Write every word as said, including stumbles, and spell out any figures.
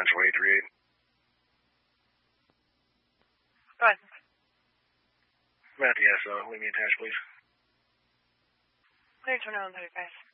Central eight three eight. Go ahead. Matt, yes, uh, leave me attached, please. Clear twenty-one thirty-five.